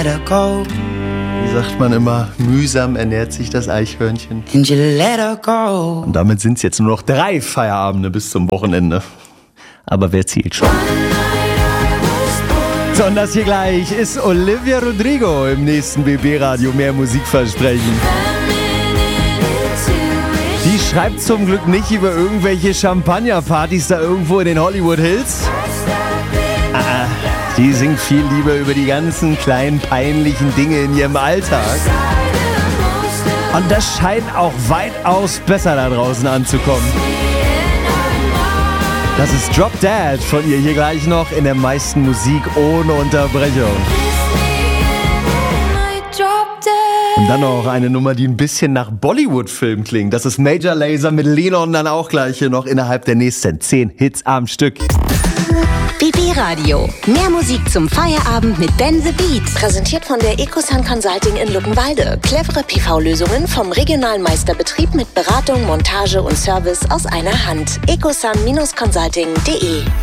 Wie sagt man immer, mühsam ernährt sich das Eichhörnchen. Und damit sind es jetzt nur noch 3 Feierabende bis zum Wochenende. Aber wer zählt schon? So, und das hier gleich ist Olivia Rodrigo im nächsten BB-Radio. Mehr Musikversprechen. Die schreibt zum Glück nicht über irgendwelche Champagnerpartys da irgendwo in den Hollywood Hills. Die singt viel lieber über die ganzen kleinen peinlichen Dinge in ihrem Alltag. Und das scheint auch weitaus besser da draußen anzukommen. Das ist Drop Dead von ihr hier gleich noch in der meisten Musik ohne Unterbrechung. Und dann noch eine Nummer, die ein bisschen nach Bollywood-Film klingt. Das ist Major Lazer mit Lenon dann auch gleich hier noch innerhalb der nächsten 10 Hits am Stück. BB-Radio. Mehr Musik zum Feierabend mit Ben the Beat. Präsentiert von der Ecosun Consulting in Luckenwalde. Clevere PV-Lösungen vom regionalen Meisterbetrieb mit Beratung, Montage und Service aus einer Hand. ecosun-consulting.de.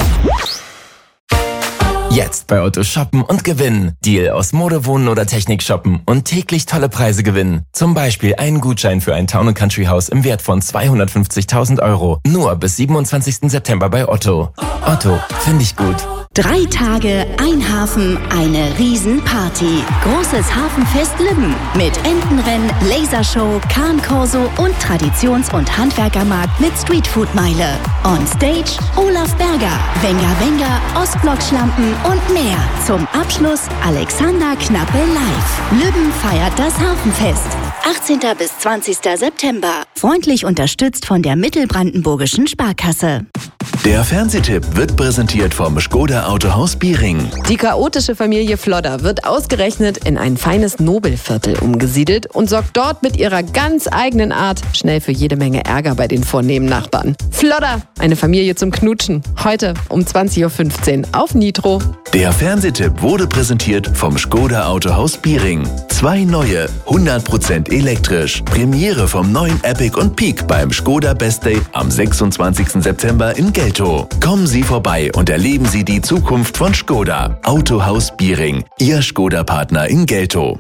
Jetzt bei Otto shoppen und gewinnen. Deal aus Mode, Wohnen oder Technik shoppen und täglich tolle Preise gewinnen. Zum Beispiel einen Gutschein für ein Town & Country Haus im Wert von 250.000 €. Nur bis 27. September bei Otto. Otto, finde ich gut. 3 Tage, ein Hafen, eine Riesenparty. Großes Hafenfest Lübben mit Entenrennen, Lasershow, Kahnkorso und Traditions- und Handwerkermarkt mit Streetfood-Meile. On Stage Olaf Berger, Wenger Wenger, Ostblock-Schlampen und mehr. Zum Abschluss Alexander Knappe live. Lübben feiert das Hafenfest. 18. bis 20. September. Freundlich unterstützt von der Mittelbrandenburgischen Sparkasse. Der Fernsehtipp wird präsentiert vom Škoda Autohaus Biering. Die chaotische Familie Flodder wird ausgerechnet in ein feines Nobelviertel umgesiedelt und sorgt dort mit ihrer ganz eigenen Art schnell für jede Menge Ärger bei den vornehmen Nachbarn. Flodder, eine Familie zum Knutschen. Heute um 20.15 Uhr auf Nitro. Der Fernsehtipp wurde präsentiert vom Škoda Autohaus Biering. 2 neue, 100% elektrisch. Premiere vom neuen Epic und Peak beim Škoda Best Day am 26. September in Geltow. Kommen Sie vorbei und erleben Sie die Zukunft von Škoda. Autohaus Biering, Ihr Škoda-Partner in Geltow.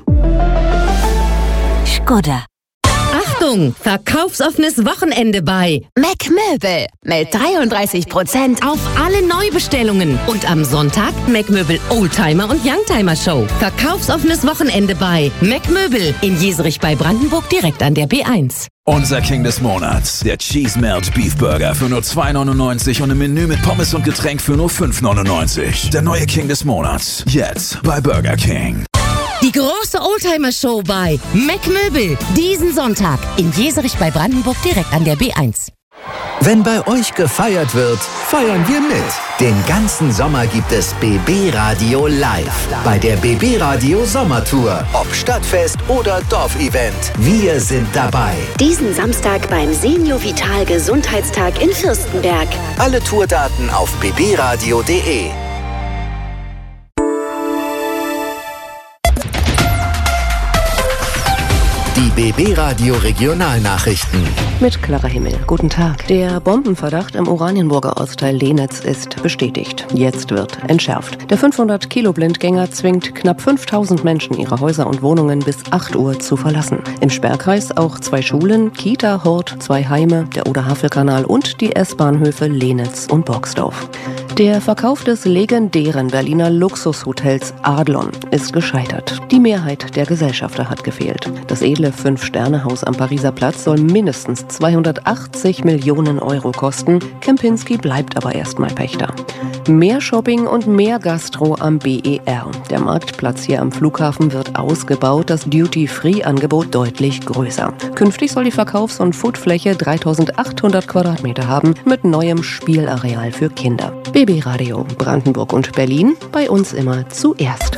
Škoda. Achtung, verkaufsoffenes Wochenende bei Mac Möbel mit 33% auf alle Neubestellungen. Und am Sonntag Mac Möbel Oldtimer und Youngtimer Show. Verkaufsoffenes Wochenende bei Mac Möbel in Jeserich bei Brandenburg direkt an der B1. Unser King des Monats, der Cheese Melt Beef Burger für nur 2,99 und im Menü mit Pommes und Getränk für nur 5,99. Der neue King des Monats, jetzt bei Burger King. Die große Oldtimer-Show bei Mac Möbel. Diesen Sonntag in Jeserich bei Brandenburg direkt an der B1. Wenn bei euch gefeiert wird, feiern wir mit. Den ganzen Sommer gibt es BB Radio live. Bei der BB Radio Sommertour. Ob Stadtfest oder Dorfevent. Wir sind dabei. Diesen Samstag beim Senior Vital Gesundheitstag in Fürstenberg. Alle Tourdaten auf bbradio.de. Die BB Radio Regionalnachrichten. Mit Clara Himmel. Guten Tag. Der Bombenverdacht im Oranienburger Ortsteil Lenetz ist bestätigt. Jetzt wird entschärft. Der 500-Kilo-Blindgänger zwingt knapp 5000 Menschen, ihre Häuser und Wohnungen bis 8 Uhr zu verlassen. Im Sperrkreis auch 2 Schulen, Kita, Hort, 2 Heime, der Oder-Havel-Kanal und die S-Bahnhöfe Lenetz und Boxdorf. Der Verkauf des legendären Berliner Luxushotels Adlon ist gescheitert. Die Mehrheit der Gesellschafter hat gefehlt. Das edle 5-Sterne-Haus am Pariser Platz soll mindestens 280 Millionen € kosten. Kempinski bleibt aber erstmal Pächter. Mehr Shopping und mehr Gastro am BER. Der Marktplatz hier am Flughafen wird ausgebaut, das Duty-Free-Angebot deutlich größer. Künftig soll die Verkaufs- und Foodfläche 3800 Quadratmeter haben mit neuem Spielareal für Kinder. BB Radio Brandenburg und Berlin, bei uns immer zuerst.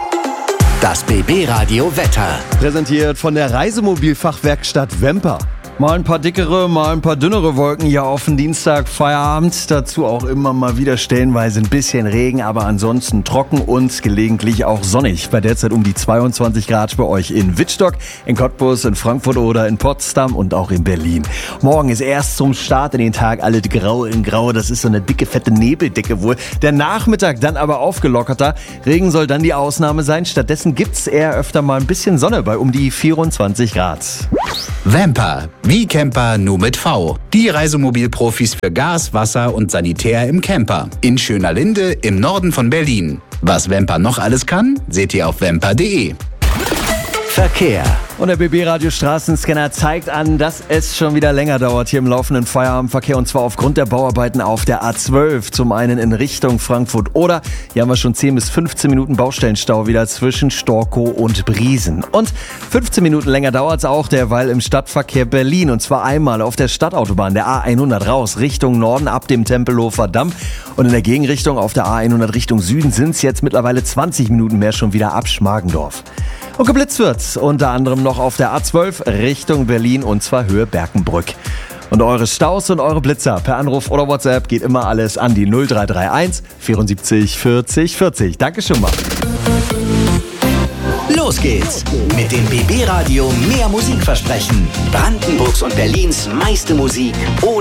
Das BB Radio Wetter. Präsentiert von der Reisemobilfachwerkstatt Wemper. Mal ein paar dickere, mal ein paar dünnere Wolken hier auf den Dienstag, Feierabend. Dazu auch immer mal wieder stellenweise ein bisschen Regen, aber ansonsten trocken und gelegentlich auch sonnig. Bei derzeit um die 22 Grad bei euch in Wittstock, in Cottbus, in Frankfurt oder in Potsdam und auch in Berlin. Morgen ist erst zum Start in den Tag alles grau in grau. Das ist so eine dicke, fette Nebeldecke wohl. Der Nachmittag dann aber aufgelockerter. Regen soll dann die Ausnahme sein. Stattdessen gibt's eher öfter mal ein bisschen Sonne bei um die 24 Grad. Vamper, wie Camper nur mit V. Die Reisemobilprofis für Gas, Wasser und Sanitär im Camper. In Schönerlinde im Norden von Berlin. Was Vamper noch alles kann, seht ihr auf vamper.de. Verkehr. Und der BB-Radio Straßenscanner zeigt an, dass es schon wieder länger dauert hier im laufenden Feierabendverkehr, und zwar aufgrund der Bauarbeiten auf der A12. Zum einen in Richtung Frankfurt oder, hier haben wir schon 10 bis 15 Minuten Baustellenstau wieder zwischen Storkow und Briesen. Und 15 Minuten länger dauert es auch derweil im Stadtverkehr Berlin, und zwar einmal auf der Stadtautobahn der A100 raus Richtung Norden ab dem Tempelhofer Damm, und in der Gegenrichtung auf der A100 Richtung Süden sind es jetzt mittlerweile 20 Minuten mehr schon wieder ab Schmargendorf. Und geblitzt wird's unter anderem noch auf der A12 Richtung Berlin, und zwar Höhe Berkenbrück. Und eure Staus und eure Blitzer per Anruf oder WhatsApp geht immer alles an die 0331 74 40 40. Danke schon mal. Los geht's mit dem BB Radio mehr Musikversprechen. Brandenburgs und Berlins meiste Musik ohne